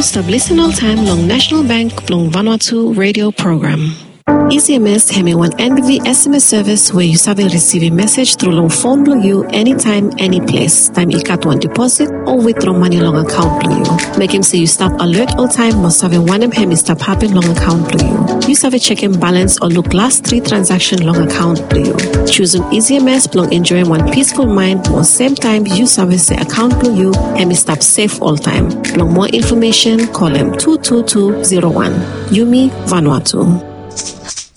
stop listen all time long National Bank Plong Vanuatu radio program. EasyMS hemi one NBV SMS service where you have a receiving message through long phone blue you anytime, any place. Time you cut one deposit or withdraw money long account blue you. Make him say you stop alert all time must have a one hemi stop happen long account blue you. You have a checking balance or look last 3 transaction long account blue you. Choosing EasyMS plong enjoying one peaceful mind more same time you service the account blue you hemi stop safe all time. Long more information call him 22201. Yumi Vanuatu.